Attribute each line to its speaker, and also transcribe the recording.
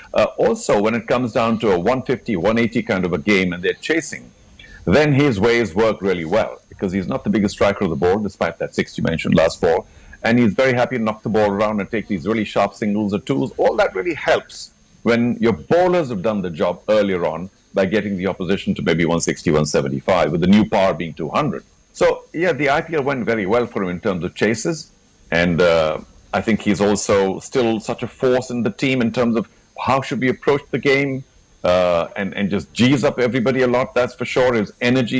Speaker 1: Also, when it comes down to a 150, 180 kind of a game and they're chasing, then his ways work really well because he's not the biggest striker of the board, despite that six you mentioned last ball. And he's very happy to knock the ball around and take these really sharp singles or twos. All that really helps when your bowlers have done the job earlier on by getting the opposition to maybe 160, 175, with the new power being 200. So, yeah, the IPL went very well for him in terms of chases. And I think he's also still such a force in the team in terms of how should we approach the game and just G's up everybody a lot, that's for sure. His energy